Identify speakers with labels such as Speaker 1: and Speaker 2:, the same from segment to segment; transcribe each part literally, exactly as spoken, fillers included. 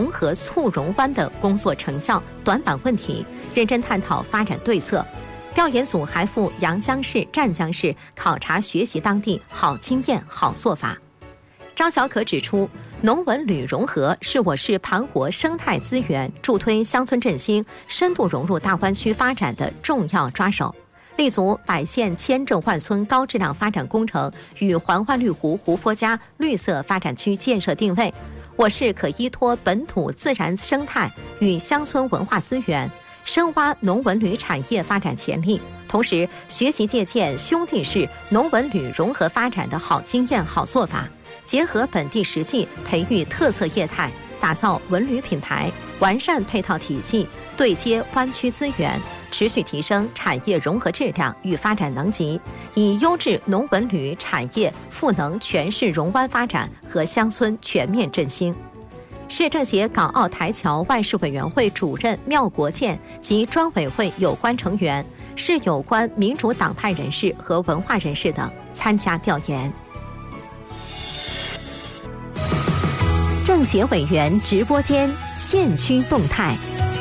Speaker 1: 融合促融湾的工作成效、短板问题，认真探讨发展对策。调研组还赴阳江市、湛江市考察学习当地好经验、好做法。张小可指出，农文旅融合是我市盘活生态资源、助推乡村振兴、深度融入大湾区发展的重要抓手，立足百县千镇万村高质量发展工程与环湾绿湖湖泊加绿色发展区建设定位，我市可依托本土自然生态与乡村文化资源，深挖农文旅产业发展潜力，同时学习借鉴兄弟市农文旅融合发展的好经验、好做法，结合本地实际，培育特色业态，打造文旅品牌，完善配套体系，对接湾区资源，持续提升产业融合质量与发展能级，以优质农文旅产业赋能全市融湾发展和乡村全面振兴。市政协港澳台侨外事委员会主任廖国建及专委会有关成员、市有关民主党派人士和文化人士等参加调研。政协委员直播间县区动态。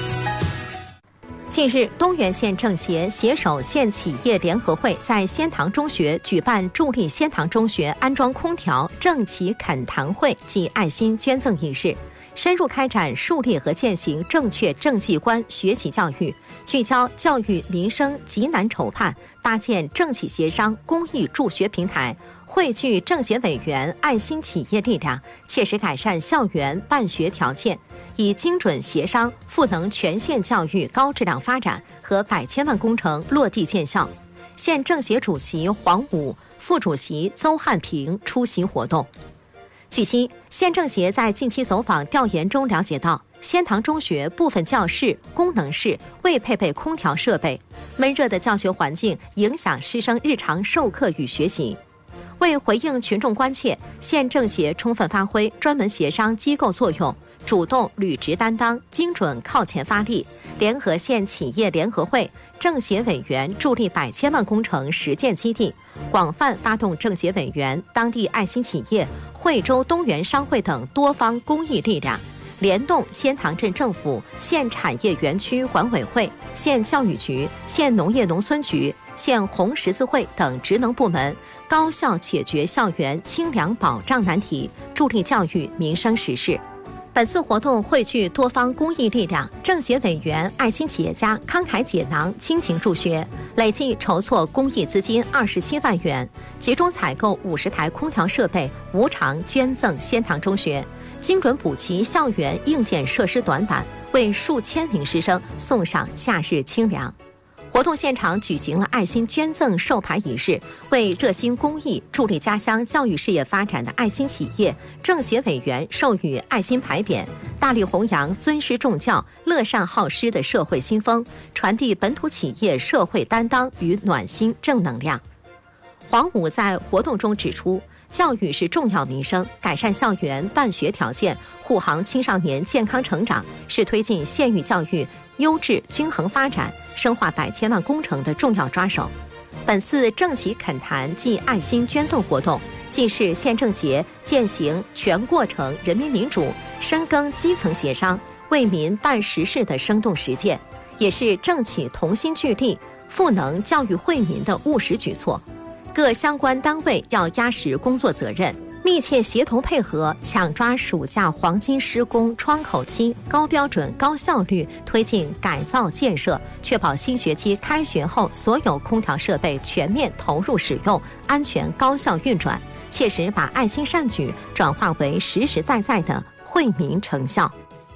Speaker 1: 近日，东源县政协携手县企业联合会在仙塘中学举办助力仙塘中学安装空调政企恳谈会暨爱心捐赠仪式，深入开展树立和践行正确政绩观学习教育，聚焦教育民生急难愁盼，搭建政企协商公益助学平台，汇聚政协委员爱心企业力量，切实改善校园办学条件，以精准协商赋能全县教育高质量发展和百千万工程落地见效。县政协主席黄武、副主席邹汉平出席活动。据悉，县政协在近期走访调研中了解到，仙塘中学部分教室、功能室未配备空调设备，闷热的教学环境影响师生日常授课与学习。为回应群众关切，县政协充分发挥专门协商机构作用，主动履职担当，精准靠前发力，联合县企业联合会、政协委员助力百千万工程实践基地，广泛发动政协委员、当地爱心企业、惠州东源商会等多方公益力量，联动仙塘镇政府、县产业园区管委会、县教育局、县农业农村局、县红十字会等职能部门，高效解决校园清凉保障难题，助力教育民生实事。本次活动汇聚多方公益力量，政协委员、爱心企业家慷慨解囊，倾情助学，累计筹措公益资金二十七万元，集中采购五十台空调设备，无偿捐赠仙塘中学，精准补齐校园硬件设施短板，为数千名师生送上夏日清凉。活动现场举行了爱心捐赠授牌仪式，为热心公益、助力家乡教育事业发展的爱心企业、政协委员授予爱心牌匾，大力弘扬尊师重教、乐善好施的社会新风，传递本土企业社会担当与暖心正能量。黄武在活动中指出，教育是重要民生，改善校园办学条件，护航青少年健康成长，是推进县域教育优质均衡发展、深化百千万工程的重要抓手。本次政企恳谈暨爱心捐赠活动，既是县政协践行全过程人民民主、深耕基层协商、为民办实事的生动实践，也是政企同心聚力、赋能教育惠民的务实举措。各相关单位要压实工作责任，密切协同配合，抢抓暑假黄金施工窗口期，高标准、高效率推进改造建设，确保新学期开学后所有空调设备全面投入使用，安全高效运转，切实把爱心善举转化为实实在在的惠民成效。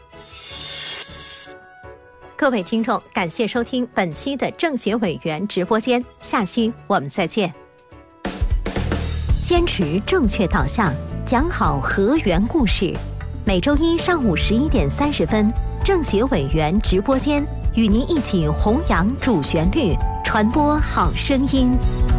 Speaker 1: 各位听众，感谢收听本期的政协委员直播间，下期我们再见。坚持正确导向，讲好河源故事。每周一上午十一点三十分，政协委员直播间与您一起弘扬主旋律，传播好声音。